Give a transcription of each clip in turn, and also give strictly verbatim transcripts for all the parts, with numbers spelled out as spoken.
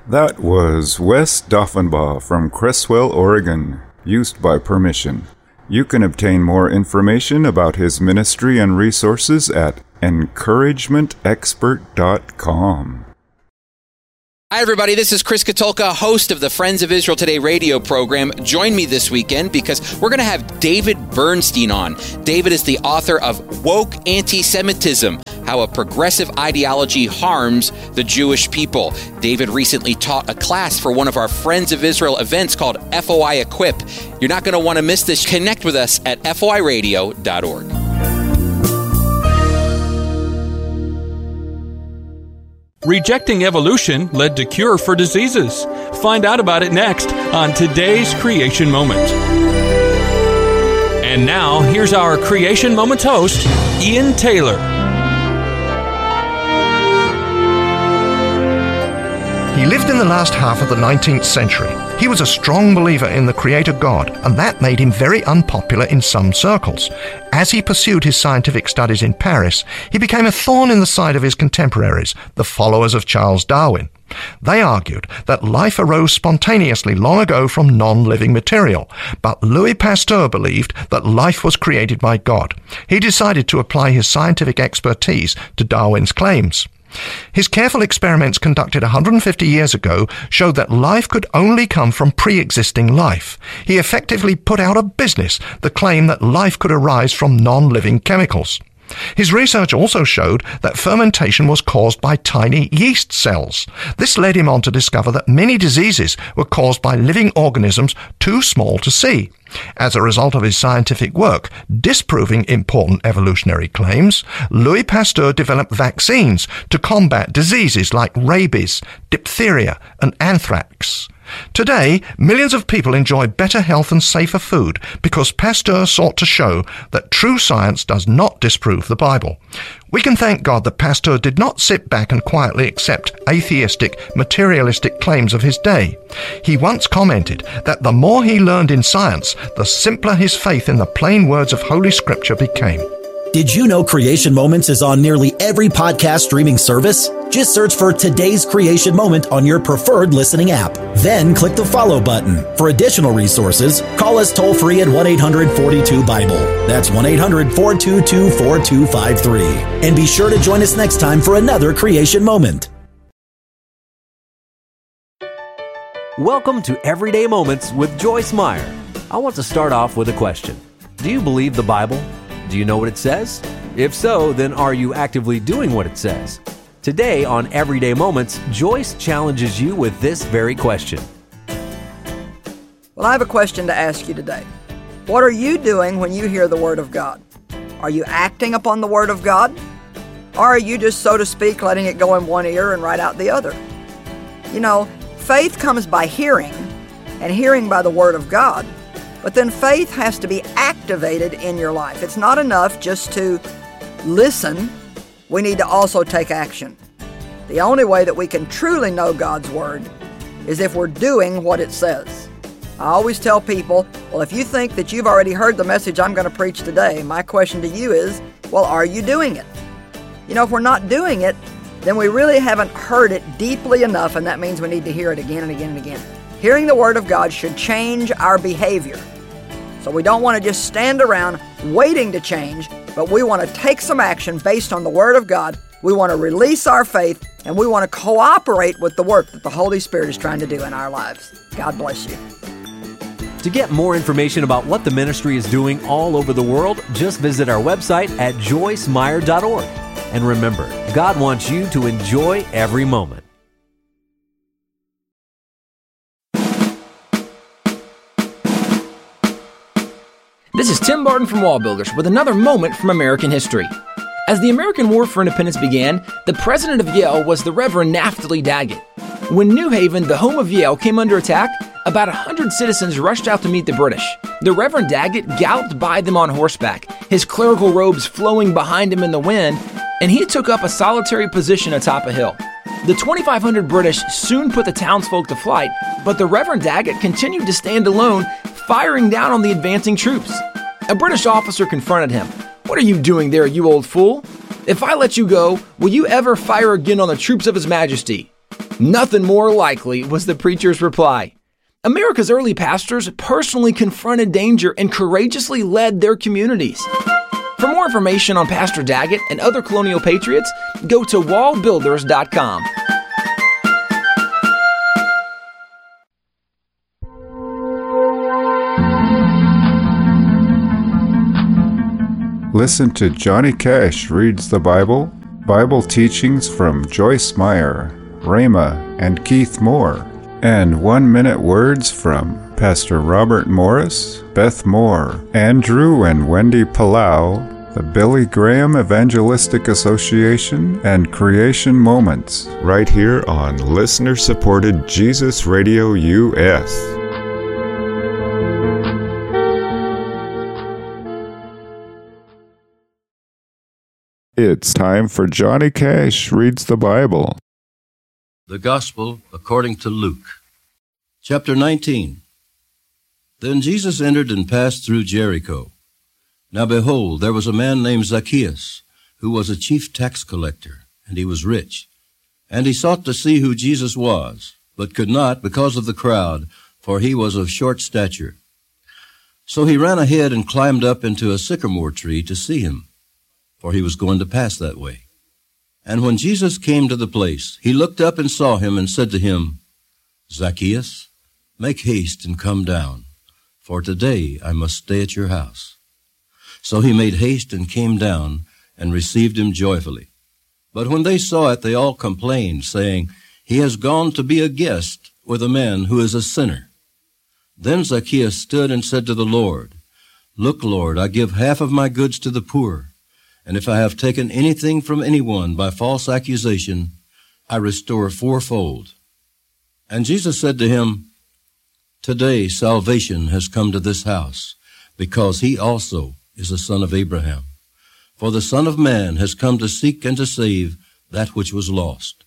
That was Wes Doffenbaugh from Creswell, Oregon, used by permission. You can obtain more information about his ministry and resources at encouragement expert dot com. Hi, everybody. This is Chris Katulka, host of the Friends of Israel Today radio program. Join me this weekend because we're going to have David Bernstein on. David is the author of Woke Anti-Semitism, How a Progressive Ideology Harms the Jewish People. David recently taught a class for one of our Friends of Israel events called F O I Equip. You're not going to want to miss this. Connect with us at F O I radio dot org. Rejecting evolution led to cure for diseases. Find out about it next on today's Creation Moment. And now, here's our Creation Moments host, Ian Taylor. He lived in the last half of the nineteenth century. He was a strong believer in the Creator God, and that made him very unpopular in some circles. As he pursued his scientific studies in Paris, he became a thorn in the side of his contemporaries, the followers of Charles Darwin. They argued that life arose spontaneously long ago from non-living material, but Louis Pasteur believed that life was created by God. He decided to apply his scientific expertise to Darwin's claims. His careful experiments conducted one hundred fifty years ago showed that life could only come from pre-existing life. He effectively put out of business the claim that life could arise from non-living chemicals. His research also showed that fermentation was caused by tiny yeast cells. This led him on to discover that many diseases were caused by living organisms too small to see. As a result of his scientific work, disproving important evolutionary claims, Louis Pasteur developed vaccines to combat diseases like rabies, diphtheria, and anthrax. Today, millions of people enjoy better health and safer food because Pasteur sought to show that true science does not disprove the Bible. We can thank God that Pasteur did not sit back and quietly accept atheistic, materialistic claims of his day. He once commented that the more he learned in science, the simpler his faith in the plain words of Holy Scripture became. Did you know Creation Moments is on nearly every podcast streaming service? Just search for Today's Creation Moment on your preferred listening app. Then click the follow button. For additional resources, call us toll-free at one eight hundred four two Bible. That's one eight hundred four two two four two five three. And be sure to join us next time for another Creation Moment. Welcome to Everyday Moments with Joyce Meyer. I want to start off with a question. Do you believe the Bible? Do you know what it says? If so, then are you actively doing what it says? Today on Everyday Moments, Joyce challenges you with this very question. Well, I have a question to ask you today. What are you doing when you hear the Word of God? Are you acting upon the Word of God? Or are you just, so to speak, letting it go in one ear and right out the other? You know, faith comes by hearing, and hearing by the Word of God. But then faith has to be activated in your life. It's not enough just to listen. We need to also take action. The only way that we can truly know God's Word is if we're doing what it says. I always tell people, well, if you think that you've already heard the message I'm going to preach today, my question to you is, well, are you doing it? You know, if we're not doing it, then we really haven't heard it deeply enough, and that means we need to hear it again and again and again. Hearing the Word of God should change our behavior. So we don't want to just stand around waiting to change, but we want to take some action based on the Word of God. We want to release our faith, and we want to cooperate with the work that the Holy Spirit is trying to do in our lives. God bless you. To get more information about what the ministry is doing all over the world, just visit our website at joyce meyer dot org. And remember, God wants you to enjoy every moment. This is Tim Barton from Wall Builders with another moment from American history. As the American War for Independence began, the president of Yale was the Reverend Naftali Daggett. When New Haven, the home of Yale, came under attack, about one hundred citizens rushed out to meet the British. The Reverend Daggett galloped by them on horseback, his clerical robes flowing behind him in the wind, and he took up a solitary position atop a hill. The twenty-five hundred British soon put the townsfolk to flight, but the Reverend Daggett continued to stand alone, firing down on the advancing troops. A British officer confronted him. "What are you doing there, you old fool? If I let you go, will you ever fire again on the troops of His Majesty?" Nothing more likely, was the preacher's reply. America's early pastors personally confronted danger and courageously led their communities. For more information on Pastor Daggett and other colonial patriots, go to wall builders dot com. Listen to Johnny Cash Reads the Bible, Bible teachings from Joyce Meyer, Rhema, and Keith Moore, and one-minute words from Pastor Robert Morris, Beth Moore, Andrew and Wendy Palau, the Billy Graham Evangelistic Association, and Creation Moments, right here on listener-supported Jesus Radio U S. It's time for Johnny Cash Reads the Bible. The Gospel according to Luke. Chapter nineteen. Then Jesus entered and passed through Jericho. Now behold, there was a man named Zacchaeus, who was a chief tax collector, and he was rich. And he sought to see who Jesus was, but could not because of the crowd, for he was of short stature. So he ran ahead and climbed up into a sycamore tree to see him, for he was going to pass that way. And when Jesus came to the place, he looked up and saw him and said to him, Zacchaeus, make haste and come down, for today I must stay at your house. So he made haste and came down and received him joyfully. But when they saw it, they all complained, saying, He has gone to be a guest with a man who is a sinner. Then Zacchaeus stood and said to the Lord, Look, Lord, I give half of my goods to the poor, and if I have taken anything from anyone by false accusation, I restore fourfold. And Jesus said to him, Today salvation has come to this house, because he also is a son of Abraham. For the Son of Man has come to seek and to save that which was lost.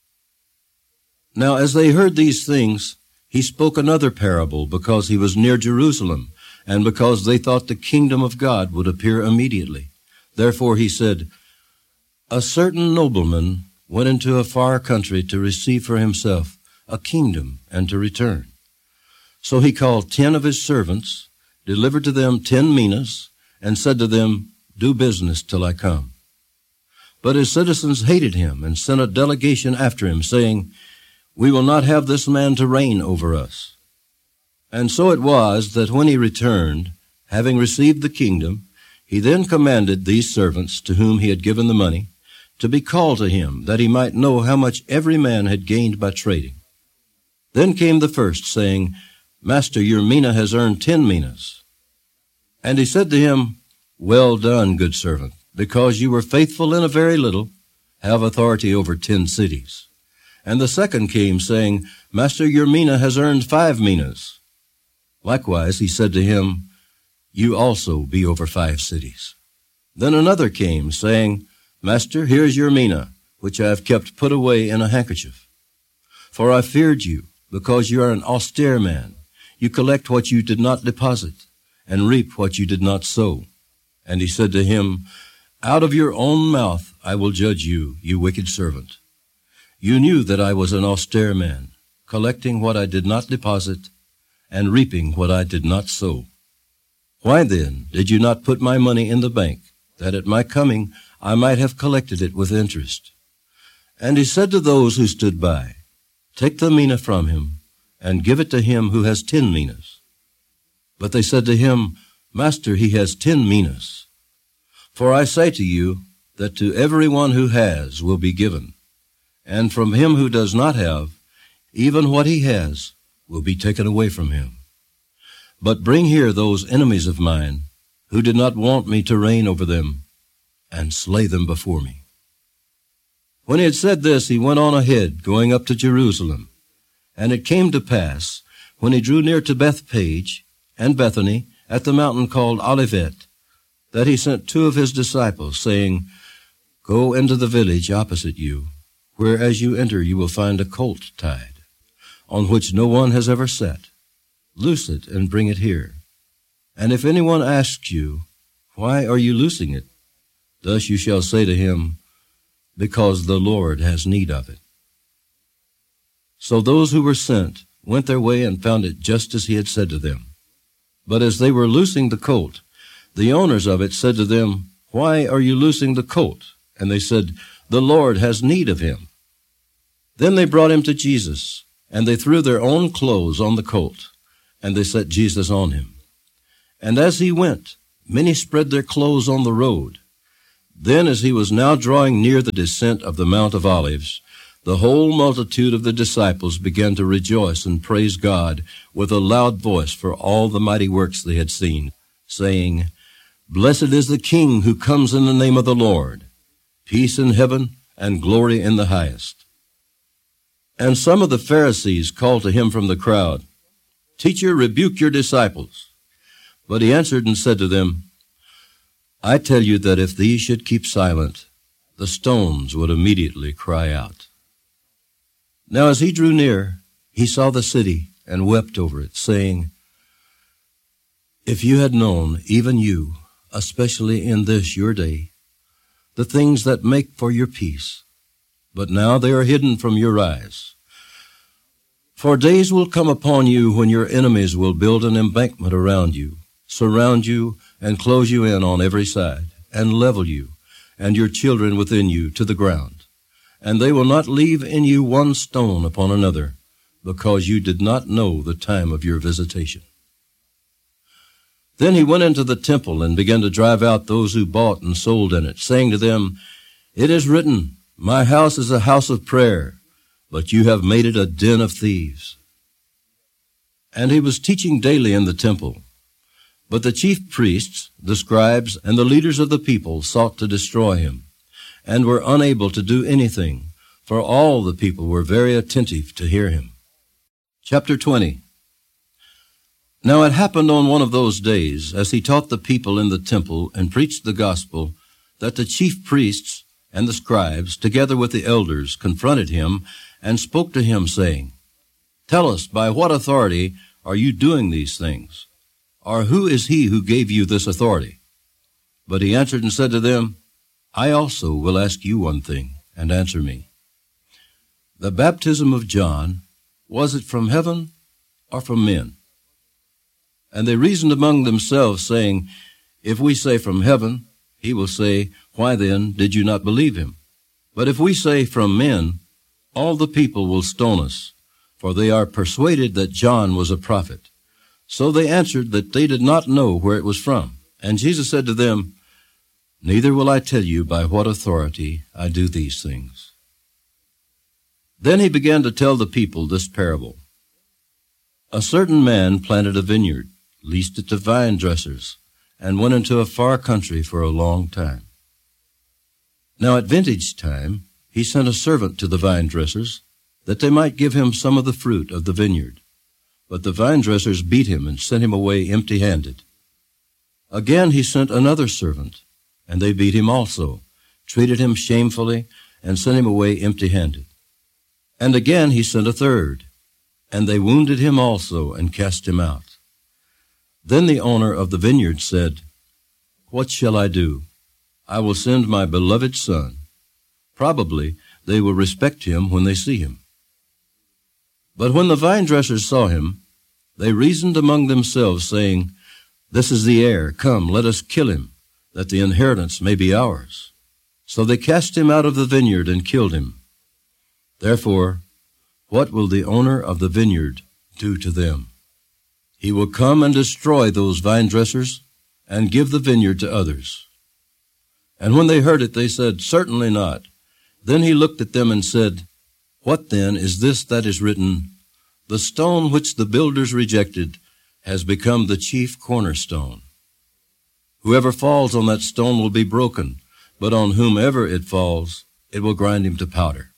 Now as they heard these things, he spoke another parable, because he was near Jerusalem, and because they thought the kingdom of God would appear immediately. Therefore he said, A certain nobleman went into a far country to receive for himself a kingdom and to return. So he called ten of his servants, delivered to them ten minas, and said to them, Do business till I come. But his citizens hated him and sent a delegation after him, saying, We will not have this man to reign over us. And so it was that when he returned, having received the kingdom, he then commanded these servants, to whom he had given the money, to be called to him, that he might know how much every man had gained by trading. Then came the first, saying, Master, your mina has earned ten minas. And he said to him, Well done, good servant, because you were faithful in a very little, have authority over ten cities. And the second came, saying, Master, your mina has earned five minas. Likewise he said to him, You also be over five cities. Then another came, saying, Master, here is your mina, which I have kept put away in a handkerchief. For I feared you, because you are an austere man. You collect what you did not deposit, and reap what you did not sow. And he said to him, Out of your own mouth I will judge you, you wicked servant. You knew that I was an austere man, collecting what I did not deposit, and reaping what I did not sow. Why then did you not put my money in the bank, that at my coming I might have collected it with interest? And he said to those who stood by, Take the mina from him, and give it to him who has ten minas. But they said to him, Master, he has ten minas. For I say to you, that to every one who has will be given, and from him who does not have, even what he has will be taken away from him. But bring here those enemies of mine, who did not want me to reign over them, and slay them before me. When he had said this, he went on ahead, going up to Jerusalem. And it came to pass, when he drew near to Bethpage and Bethany, at the mountain called Olivet, that he sent two of his disciples, saying, Go into the village opposite you, where as you enter you will find a colt tied, on which no one has ever sat. Loose it and bring it here. And if anyone asks you, Why are you loosing it? Thus you shall say to him, Because the Lord has need of it. So those who were sent went their way and found it just as he had said to them. But as they were loosing the colt, the owners of it said to them, "Why are you loosing the colt?" And they said, "The Lord has need of him." Then they brought him to Jesus, and they threw their own clothes on the colt, and they set Jesus on him. And as he went, many spread their clothes on the road. Then as he was now drawing near the descent of the Mount of Olives, the whole multitude of the disciples began to rejoice and praise God with a loud voice for all the mighty works they had seen, saying, "Blessed is the King who comes in the name of the Lord. Peace in heaven and glory in the highest." And some of the Pharisees called to him from the crowd, "Teacher, rebuke your disciples." But he answered and said to them, "I tell you that if these should keep silent, the stones would immediately cry out." Now as he drew near, he saw the city and wept over it, saying, "If you had known, even you, especially in this your day, the things that make for your peace, but now they are hidden from your eyes. For days will come upon you when your enemies will build an embankment around you, surround you, and close you in on every side, and level you, and your children within you to the ground. And they will not leave in you one stone upon another, because you did not know the time of your visitation." Then he went into the temple and began to drive out those who bought and sold in it, saying to them, "It is written, my house is a house of prayer, but you have made it a den of thieves." And he was teaching daily in the temple. But the chief priests, the scribes, and the leaders of the people sought to destroy him, and were unable to do anything, for all the people were very attentive to hear him. Chapter twenty. Now it happened on one of those days, as he taught the people in the temple and preached the gospel, that the chief priests and the scribes, together with the elders, confronted him and spoke to him, saying, "Tell us, by what authority are you doing these things? Or who is he who gave you this authority?" But he answered and said to them, "I also will ask you one thing, and answer me. The baptism of John, was it from heaven or from men?" And they reasoned among themselves, saying, "If we say from heaven, he will say, why then did you not believe him? But if we say from men, all the people will stone us, for they are persuaded that John was a prophet." So they answered that they did not know where it was from. And Jesus said to them, "Neither will I tell you by what authority I do these things." Then he began to tell the people this parable. A certain man planted a vineyard, leased it to vine dressers, and went into a far country for a long time. Now at vintage time he sent a servant to the vine dressers, that they might give him some of the fruit of the vineyard. But the vine dressers beat him and sent him away empty-handed. Again he sent another servant, and they beat him also, treated him shamefully, and sent him away empty-handed. And again he sent a third, and they wounded him also and cast him out. Then the owner of the vineyard said, "What shall I do? I will send my beloved son. Probably they will respect him when they see him." But when the vine dressers saw him, they reasoned among themselves, saying, "This is the heir. Come, let us kill him, that the inheritance may be ours." So they cast him out of the vineyard and killed him. Therefore, what will the owner of the vineyard do to them? He will come and destroy those vine dressers and give the vineyard to others. And when they heard it, they said, "Certainly not." Then he looked at them and said, "What then is this that is written? The stone which the builders rejected has become the chief cornerstone. Whoever falls on that stone will be broken, but on whomever it falls, it will grind him to powder."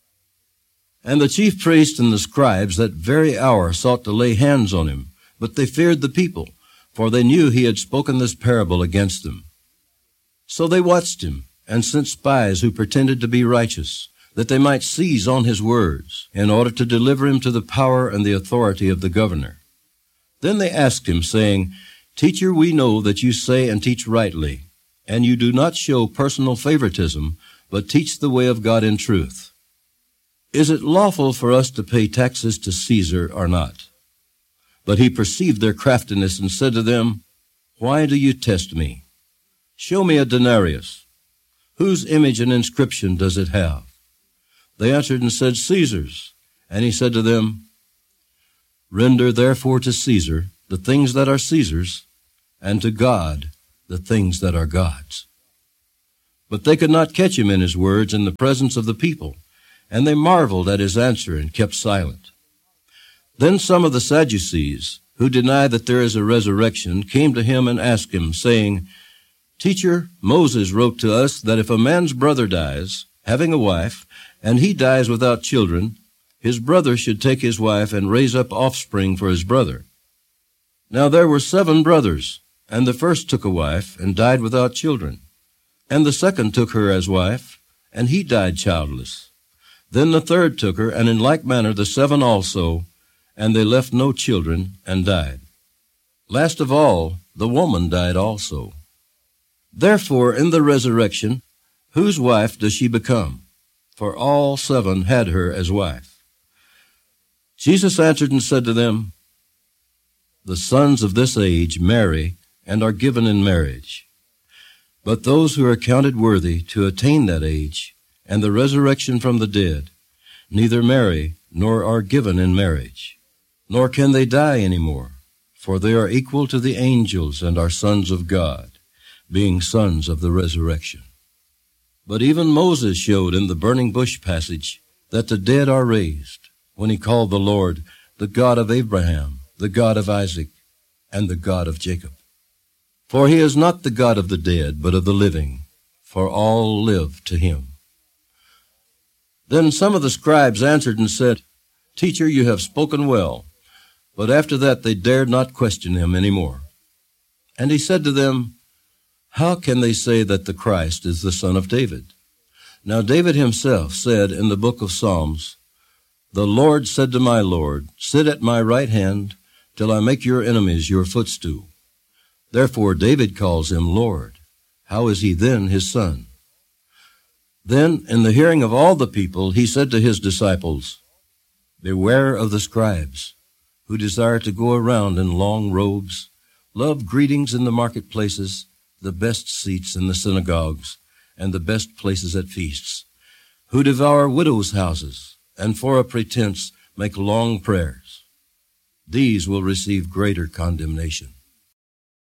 And the chief priests and the scribes that very hour sought to lay hands on him, but they feared the people, for they knew he had spoken this parable against them. So they watched him and sent spies who pretended to be righteous, that they might seize on his words, in order to deliver him to the power and the authority of the governor. Then they asked him, saying, "Teacher, we know that you say and teach rightly, and you do not show personal favoritism, but teach the way of God in truth. Is it lawful for us to pay taxes to Caesar or not? But he perceived their craftiness and said to them, Why do you test me? Show me a denarius. Whose image and inscription does it have? They answered and said, Caesar's. And he said to them, Render therefore to Caesar the things that are Caesar's, and to God the things that are God's. But they could not catch him in his words in the presence of the people, and they marveled at his answer and kept silent. Then some of the Sadducees, who deny that there is a resurrection, came to him and asked him, saying, Teacher, Moses wrote to us that if a man's brother dies, having a wife, and he dies without children, his brother should take his wife and raise up offspring for his brother. Now there were seven brothers, and the first took a wife and died without children. And the second took her as wife, and he died childless. Then the third took her, and in like manner the seven also, and they left no children, and died. Last of all, the woman died also. Therefore, in the resurrection, whose wife does she become? For all seven had her as wife. Jesus answered and said to them, The sons of this age marry and are given in marriage. But those who are counted worthy to attain that age and the resurrection from the dead neither marry nor are given in marriage, nor can they die any more, for they are equal to the angels and are sons of God, being sons of the resurrection. But even Moses showed in the burning bush passage that the dead are raised, when he called the Lord the God of Abraham, the God of Isaac, and the God of Jacob. For he is not the God of the dead, but of the living, for all live to him. Then some of the scribes answered and said, Teacher, you have spoken well. But after that they dared not question him any more. And he said to them, How can they say that the Christ is the son of David? Now David himself said in the book of Psalms, The Lord said to my Lord, Sit at my right hand, till I make your enemies your footstool. Therefore David calls him Lord. How is he then his son? Then, in the hearing of all the people, he said to his disciples, Beware of the scribes, who desire to go around in long robes, love greetings in the marketplaces, the best seats in the synagogues, and the best places at feasts, who devour widows' houses, and for a pretense make long prayers. These will receive greater condemnation.